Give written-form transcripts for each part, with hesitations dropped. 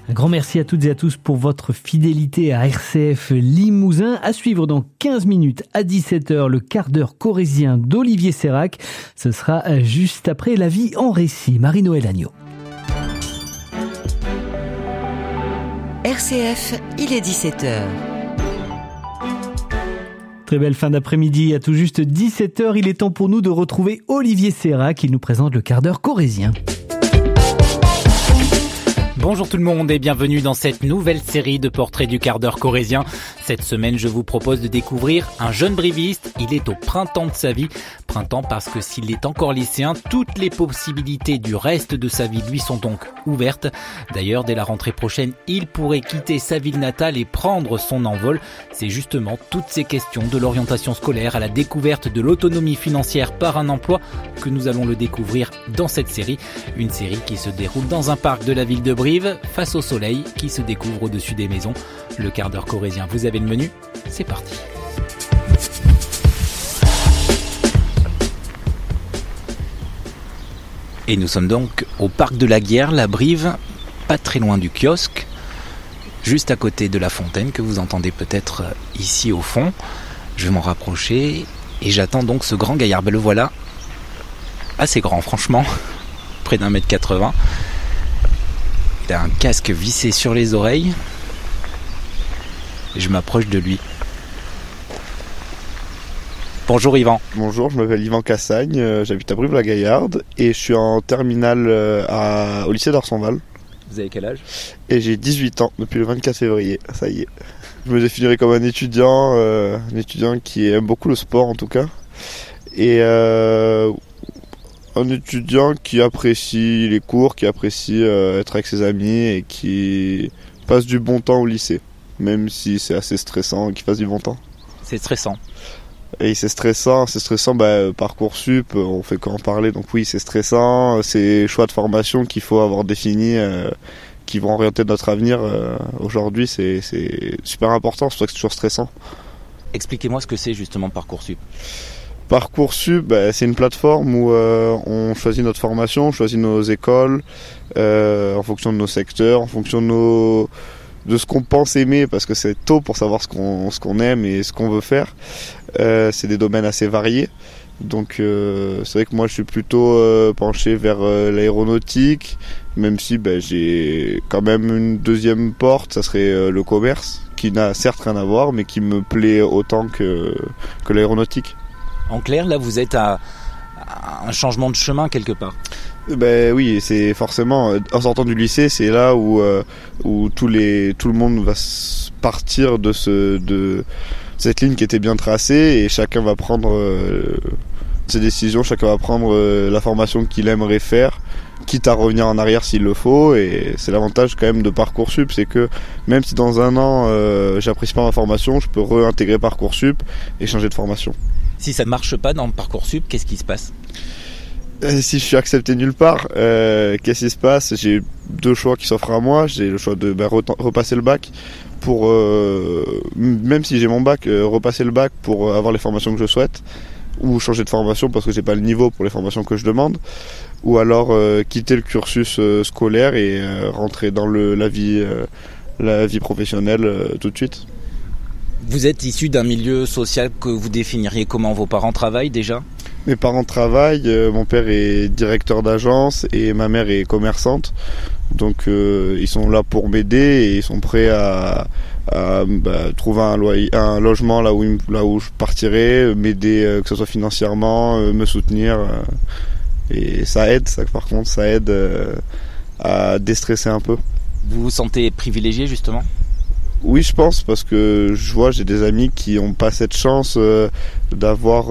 Un grand merci à toutes et à tous pour votre fidélité à RCF Limousin. À suivre dans 15 minutes à 17h, le quart d'heure corrézien d'Olivier Sérac. Ce sera juste après La vie en récit. Marie-Noël Agneau. RCF, il est 17h. Très belle fin d'après-midi, à tout juste 17h, il est temps pour nous de retrouver Olivier Sérac qui nous présente le quart d'heure corrézien. Bonjour tout le monde et bienvenue dans cette nouvelle série de portraits du quart d'heure corrézien. Cette semaine, je vous propose de découvrir un jeune briviste. Il est au printemps de sa vie. Printemps parce que s'il est encore lycéen, toutes les possibilités du reste de sa vie lui sont donc ouvertes. D'ailleurs, dès la rentrée prochaine, il pourrait quitter sa ville natale et prendre son envol. C'est justement toutes ces questions de l'orientation scolaire à la découverte de l'autonomie financière par un emploi que nous allons le découvrir dans cette série. Une série qui se déroule dans un parc de la ville de Brive, face au soleil qui se découvre au-dessus des maisons. Le quart d'heure corrézien, vous avez le menu, c'est parti. Et nous sommes donc au parc de la Guerre, la Brive, pas très loin du kiosque, juste à côté de la fontaine que vous entendez peut-être ici au fond. Je vais m'en rapprocher et j'attends donc ce grand gaillard. Ben le voilà, assez grand franchement, près d'1m80. Il a un casque vissé sur les oreilles. Et je m'approche de lui. Bonjour Yvan. Bonjour, je m'appelle Yvan Cassagne, j'habite à Brive-la-Gaillarde et je suis en terminale au lycée d'Orsonval. Vous avez quel âge ? Et j'ai 18 ans depuis le 24 février, ça y est. Je me définirais comme un étudiant qui aime beaucoup le sport en tout cas. Et un étudiant qui apprécie les cours, qui apprécie être avec ses amis et qui passe du bon temps au lycée. Même si c'est assez stressant qu'il fasse du bon temps. C'est stressant. Et c'est stressant, Parcoursup, on fait qu'en parler, donc oui c'est stressant, c'est choix de formation qu'il faut avoir définis, qui vont orienter notre avenir aujourd'hui, c'est super important, c'est pour ça que c'est toujours stressant. Expliquez-moi ce que c'est justement Parcoursup. Parcoursup, c'est une plateforme où on choisit notre formation, on choisit nos écoles, en fonction de nos secteurs, en fonction de ce qu'on pense aimer, parce que c'est tôt pour savoir ce qu'on aime et ce qu'on veut faire. C'est des domaines assez variés. Donc c'est vrai que moi je suis plutôt penché vers l'aéronautique, même si j'ai quand même une deuxième porte, ça serait le commerce, qui n'a certes rien à voir, mais qui me plaît autant que l'aéronautique. En clair, là vous êtes à un changement de chemin quelque part. Oui, c'est forcément en sortant du lycée, c'est là où tout le monde va partir de cette ligne qui était bien tracée et chacun va prendre ses décisions, chacun va prendre la formation qu'il aimerait faire, quitte à revenir en arrière s'il le faut. Et c'est l'avantage quand même de Parcoursup, c'est que même si dans un an j'apprécie pas ma formation, je peux réintégrer Parcoursup et changer de formation. Si ça ne marche pas dans Parcoursup, qu'est-ce qui se passe ? Si je suis accepté nulle part, qu'est-ce qui se passe ? J'ai deux choix qui s'offrent à moi. J'ai le choix de repasser le bac pour, même si j'ai mon bac, repasser le bac pour avoir les formations que je souhaite, ou changer de formation parce que j'ai pas le niveau pour les formations que je demande, ou alors quitter le cursus scolaire et rentrer dans la vie professionnelle tout de suite. Vous êtes issu d'un milieu social que vous définiriez comment ? Vos parents travaillent déjà ? Mes parents travaillent, mon père est directeur d'agence et ma mère est commerçante. Donc ils sont là pour m'aider et ils sont prêts à trouver un logement là où je partirai, m'aider que ce soit financièrement, me soutenir. Et ça aide, ça aide à déstresser un peu. Vous vous sentez privilégié justement ? Oui, je pense, parce que j'ai des amis qui n'ont pas cette chance d'avoir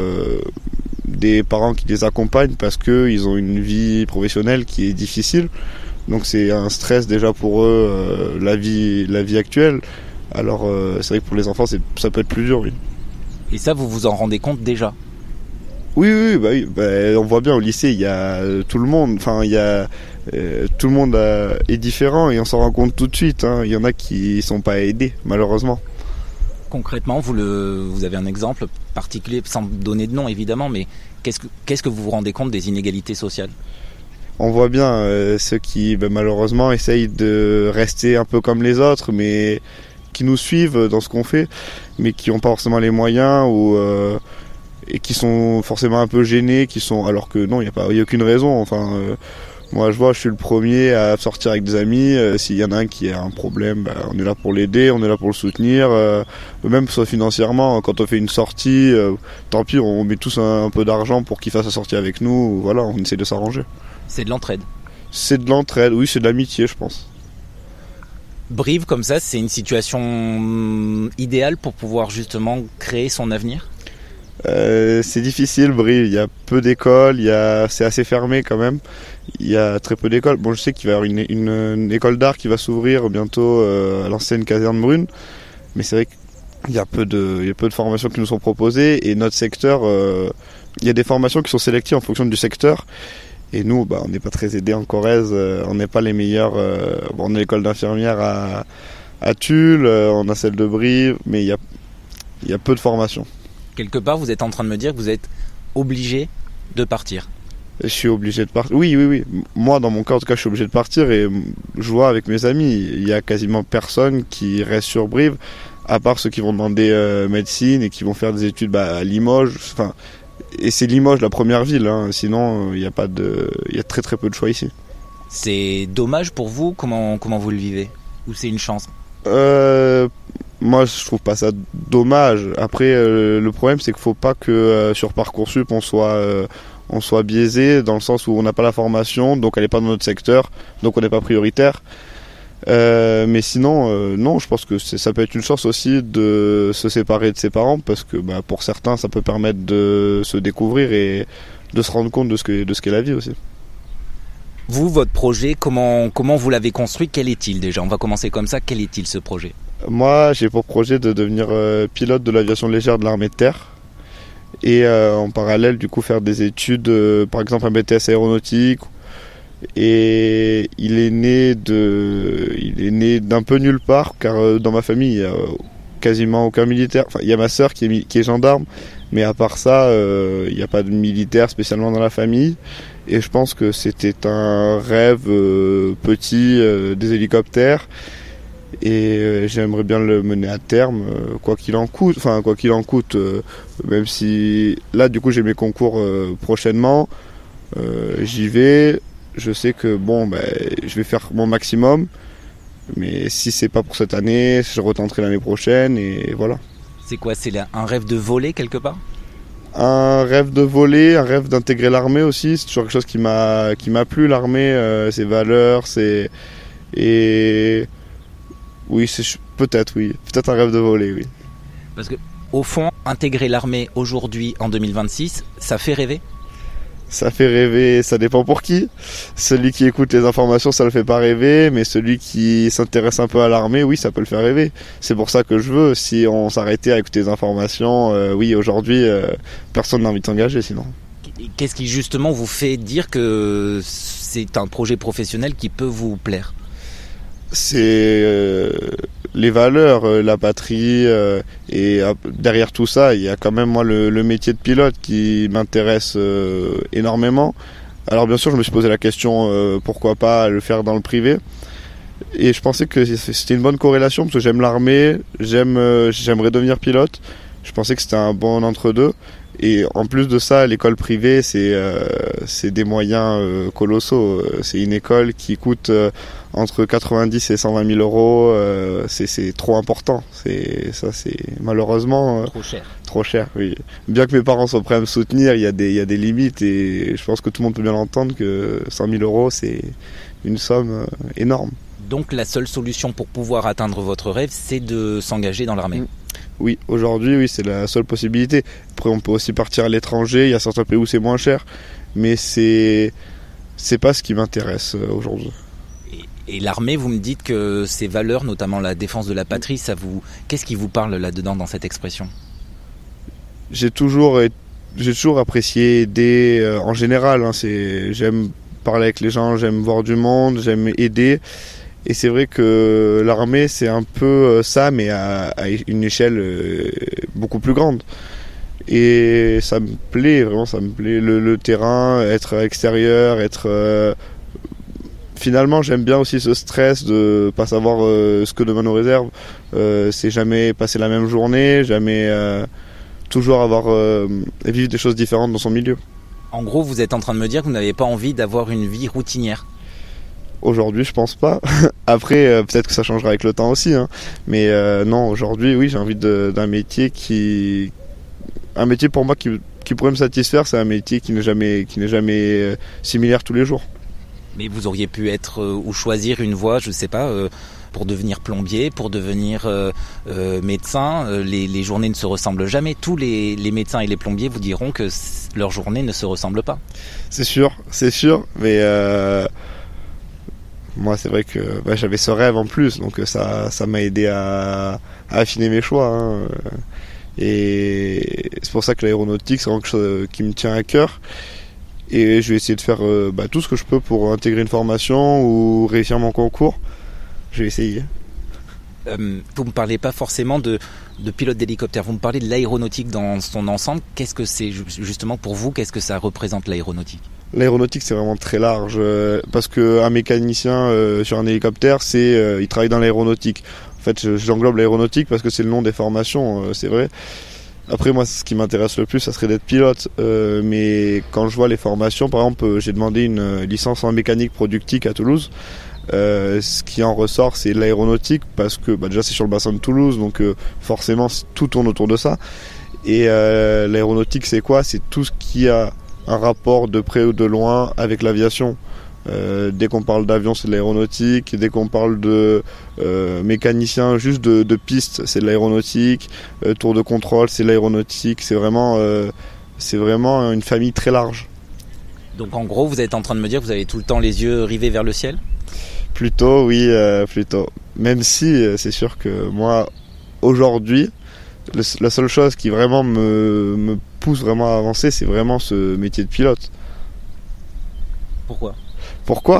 des parents qui les accompagnent parce qu'ils ont une vie professionnelle qui est difficile. Donc c'est un stress déjà pour eux, la vie actuelle. Alors c'est vrai que pour les enfants, ça peut être plus dur, oui. Et ça, vous vous en rendez compte déjà ? Oui, on voit bien au lycée, il y a tout le monde, tout le monde est différent et on s'en rend compte tout de suite. Il y en a qui sont pas aidés, malheureusement. Concrètement, vous avez un exemple particulier, sans donner de nom évidemment, mais qu'est-ce que vous vous rendez compte des inégalités sociales ? on voit bien ceux qui malheureusement essayent de rester un peu comme les autres, mais qui nous suivent dans ce qu'on fait, mais qui n'ont pas forcément les moyens et qui sont forcément un peu gênés, alors que non, il n'y a aucune raison. Enfin, moi je suis le premier à sortir avec des amis. S'il y en a un qui a un problème, on est là pour l'aider, on est là pour le soutenir, même soit financièrement. Quand on fait une sortie, tant pis, on met tous un peu d'argent pour qu'il fasse la sortie avec nous. Voilà, on essaie de s'arranger. C'est de l'entraide. C'est de l'entraide, oui, c'est de l'amitié, je pense. Brive comme ça, c'est une situation idéale pour pouvoir justement créer son avenir ? C'est difficile, Brive. Il y a peu d'écoles, c'est assez fermé quand même. Il y a très peu d'écoles. Bon, je sais qu'il va y avoir une école d'art qui va s'ouvrir bientôt à l'ancienne caserne brune, mais c'est vrai qu'il y a peu de formations qui nous sont proposées, et notre secteur, il y a des formations qui sont sélectives en fonction du secteur. Et nous, on n'est pas très aidés en Corrèze, on n'est pas les meilleurs. On a l'école d'infirmière à Tulle, on a celle de Brive, mais il y a peu de formations. Quelque part, vous êtes en train de me dire que vous êtes obligé de partir. Je suis obligé de partir. Oui. Moi, dans mon cas, en tout cas, je suis obligé de partir, et je vois avec mes amis, il y a quasiment personne qui reste sur Brive, à part ceux qui vont demander médecine et qui vont faire des études à Limoges. Enfin, et c'est Limoges la première ville, hein. Sinon il y a très très peu de choix ici. C'est dommage pour vous, comment vous le vivez ? Ou c'est une chance ? Moi je trouve pas ça dommage. Après le problème c'est qu'il faut pas que sur Parcoursup on soit biaisé, dans le sens où on n'a pas la formation, donc elle n'est pas dans notre secteur, donc on n'est pas prioritaire. Mais sinon, non, je pense que ça peut être une chance aussi de se séparer de ses parents, parce que pour certains, ça peut permettre de se découvrir et de se rendre compte de ce qu'est la vie aussi. Vous, votre projet, comment vous l'avez construit ? Quel est-il déjà ? On va commencer comme ça. Quel est-il ce projet ? Moi, j'ai pour projet de devenir pilote de l'aviation légère de l'armée de terre. Et en parallèle, du coup, faire des études, par exemple un BTS aéronautique. Et il est né d'un peu nulle part, car dans ma famille il y a quasiment aucun militaire. Enfin, il y a ma sœur qui est gendarme, mais à part ça il n'y a pas de militaire spécialement dans la famille, et je pense que c'était un rêve petit, des hélicoptères, et j'aimerais bien le mener à terme, quoi qu'il en coûte, même si là du coup j'ai mes concours prochainement, j'y vais. Je sais que je vais faire mon maximum, mais si c'est pas pour cette année, je retenterai l'année prochaine, et voilà. C'est quoi ? C'est un rêve de voler quelque part ? Un rêve de voler, un rêve d'intégrer l'armée aussi. C'est toujours quelque chose qui m'a plu, l'armée, ses valeurs, et oui, peut-être un rêve de voler, oui. Parce que au fond, intégrer l'armée aujourd'hui en 2026, ça fait rêver ? Ça fait rêver, ça dépend pour qui. Celui qui écoute les informations, ça le fait pas rêver, mais celui qui s'intéresse un peu à l'armée, oui, ça peut le faire rêver. C'est pour ça que je veux. Si on s'arrêtait à écouter les informations, oui, aujourd'hui, personne n'a envie de s'engager sinon. Qu'est-ce qui justement vous fait dire que c'est un projet professionnel qui peut vous plaire ? C'est les valeurs, la patrie, et derrière tout ça, il y a quand même moi le métier de pilote qui m'intéresse énormément. Alors bien sûr, je me suis posé la question pourquoi pas le faire dans le privé, et je pensais que c'était une bonne corrélation, parce que j'aime l'armée, j'aimerais devenir pilote. Je pensais que c'était un bon entre-deux. Et en plus de ça, l'école privée, c'est des moyens colossaux. C'est une école qui coûte entre 90 et 120 000 euros. C'est trop important. C'est malheureusement trop cher, oui. Bien que mes parents soient prêts à me soutenir, il y a des limites, et je pense que tout le monde peut bien l'entendre que 100 000 euros, c'est une somme énorme. Donc la seule solution pour pouvoir atteindre votre rêve, c'est de s'engager dans l'armée. Oui, aujourd'hui, oui, c'est la seule possibilité. Après, on peut aussi partir à l'étranger. Il y a certains pays où c'est moins cher, mais c'est pas ce qui m'intéresse aujourd'hui. Et l'armée, vous me dites que ces valeurs, notamment la défense de la patrie, qu'est-ce qui vous parle là-dedans dans cette expression ? J'ai toujours apprécié aider en général. J'aime parler avec les gens, j'aime voir du monde, j'aime aider. Et c'est vrai que l'armée, c'est un peu ça, mais à une échelle beaucoup plus grande. Et ça me plaît, vraiment ça me plaît. Le terrain, être extérieur, finalement j'aime bien aussi ce stress de pas savoir ce que demain nous réserve. C'est jamais passer la même journée, jamais toujours vivre des choses différentes dans son milieu. En gros, vous êtes en train de me dire que vous n'avez pas envie d'avoir une vie routinière. Aujourd'hui, je pense pas. Après, peut-être que ça changera avec le temps aussi, hein. Mais non, aujourd'hui, oui, j'ai envie d'un métier un métier pour moi qui pourrait me satisfaire, c'est un métier qui n'est jamais similaire tous les jours. Mais vous auriez pu être ou choisir une voie, je sais pas, pour devenir plombier, pour devenir médecin. Les journées ne se ressemblent jamais. Tous les médecins et les plombiers vous diront que leurs journées ne se ressemblent pas. C'est sûr. Mais moi, c'est vrai que j'avais ce rêve en plus, donc ça m'a aidé à affiner mes choix, hein. Et c'est pour ça que l'aéronautique, c'est vraiment quelque chose qui me tient à cœur. Et je vais essayer de faire tout ce que je peux pour intégrer une formation ou réussir mon concours. Je vais essayer. Vous ne me parlez pas forcément de pilote d'hélicoptère, vous me parlez de l'aéronautique dans son ensemble. Qu'est-ce que c'est justement pour vous, qu'est-ce que ça représente l'aéronautique ? L'aéronautique, c'est vraiment très large, parce qu'un mécanicien sur un hélicoptère, il travaille dans l'aéronautique. En fait, j'englobe l'aéronautique parce que c'est le nom des formations, c'est vrai. Après, moi, ce qui m'intéresse le plus, ça serait d'être pilote. Mais quand je vois les formations, par exemple, j'ai demandé une licence en mécanique productique à Toulouse. Ce qui en ressort, c'est l'aéronautique, parce que déjà c'est sur le bassin de Toulouse, donc forcément tout tourne autour de ça. Et l'aéronautique, c'est quoi ? C'est tout ce qui a un rapport de près ou de loin avec l'aviation. Dès qu'on parle d'avion, c'est de l'aéronautique. Dès qu'on parle de mécanicien, juste de piste, c'est de l'aéronautique. Tour de contrôle, c'est de l'aéronautique. C'est vraiment une famille très large. Donc en gros, vous êtes en train de me dire que vous avez tout le temps les yeux rivés vers le ciel ? Plutôt, oui, plutôt. Même si c'est sûr que moi, aujourd'hui, la seule chose qui vraiment me pousse vraiment à avancer, c'est vraiment ce métier de pilote. Pourquoi ?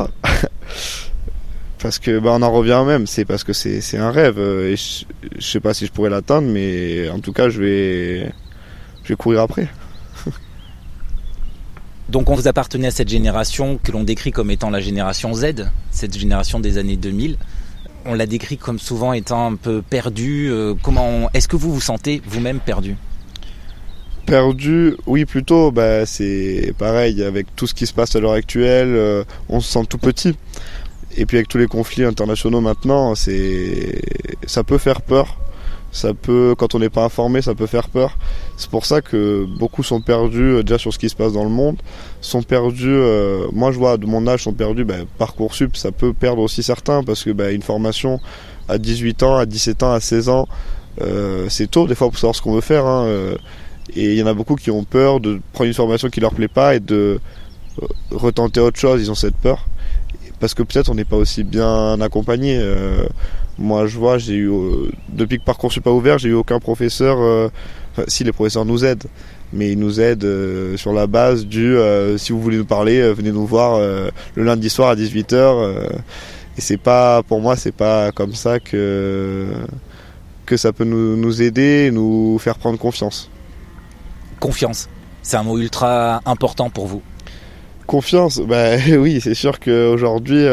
Parce que on en revient même, c'est parce que c'est un rêve. Et je sais pas si je pourrais l'atteindre, mais en tout cas, je vais courir après. Donc on vous appartenait à cette génération que l'on décrit comme étant la génération Z, cette génération des années 2000. On l'a décrit comme souvent étant un peu perdu. Est-ce que vous vous sentez vous-même perdu ? Perdu, oui, plutôt. C'est pareil, avec tout ce qui se passe à l'heure actuelle, on se sent tout petit. Et puis avec tous les conflits internationaux maintenant, ça peut faire peur. Quand on n'est pas informé, ça peut faire peur. C'est pour ça que beaucoup sont perdus déjà sur ce qui se passe dans le monde. Sont perdus, moi je vois de mon âge, sont perdus. Parcoursup, ça peut perdre aussi certains parce que une formation à 18 ans, à 17 ans, à 16 ans, c'est tôt des fois pour savoir ce qu'on veut faire. Hein, et il y en a beaucoup qui ont peur de prendre une formation qui leur plaît pas et de retenter autre chose. Ils ont cette peur parce que peut-être on n'est pas aussi bien accompagné. Moi, je vois, j'ai eu depuis que Parcoursup a ouvert, j'ai eu aucun professeur. Si les professeurs nous aident, mais ils nous aident sur la base du si vous voulez nous parler, venez nous voir le lundi soir à 18h. Et c'est pas, pour moi, c'est pas comme ça que ça peut nous aider, nous faire prendre confiance. Confiance, c'est un mot ultra important pour vous. Confiance, oui, c'est sûr qu'aujourd'hui,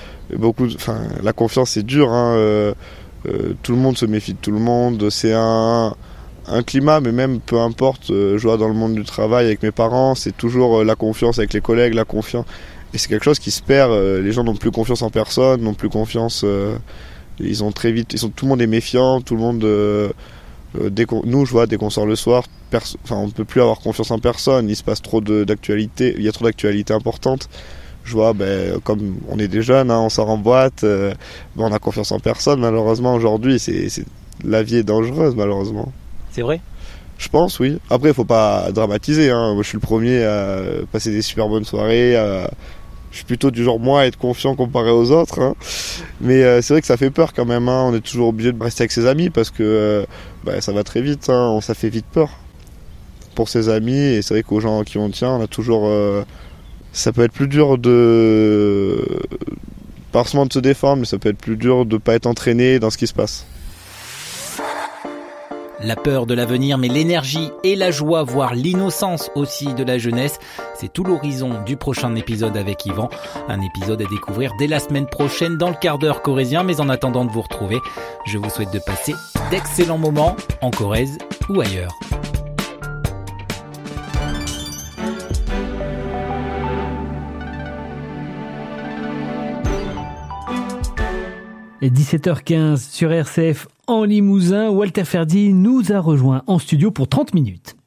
la confiance c'est dur, hein, tout le monde se méfie de tout le monde, c'est un climat, mais même peu importe, je vois dans le monde du travail avec mes parents, c'est toujours la confiance avec les collègues, la confiance, et c'est quelque chose qui se perd, les gens n'ont plus confiance en personne, n'ont plus confiance, ils ont très vite, tout le monde est méfiant, tout le monde, dès qu'on sort le soir, on ne peut plus avoir confiance en personne, il se passe trop d'actualité, il y a trop d'actualités importantes. Je vois, comme on est des jeunes, hein, on sort en boîte, on a confiance en personne, malheureusement aujourd'hui, la vie est dangereuse malheureusement. C'est vrai ? Je pense, oui. Après, il faut pas dramatiser, hein. Moi je suis le premier à passer des super bonnes soirées, je suis plutôt du genre moi à être confiant comparé aux autres, hein. Mais c'est vrai que ça fait peur quand même, hein. On est toujours obligé de rester avec ses amis parce que ça va très vite, hein. Ça fait vite peur pour ses amis, et c'est vrai qu'aux gens qui on tient, on a toujours... ça peut être plus dur pas forcément de se défendre, mais ça peut être plus dur de pas être entraîné dans ce qui se passe. La peur de l'avenir, mais l'énergie et la joie, voire l'innocence aussi de la jeunesse. C'est tout l'horizon du prochain épisode avec Yvan. Un épisode à découvrir dès la semaine prochaine dans le quart d'heure corrézien. Mais en attendant de vous retrouver, je vous souhaite de passer d'excellents moments en Corrèze ou ailleurs. Et 17h15 sur RCF en Limousin, Walter Ferdi nous a rejoint en studio pour 30 minutes.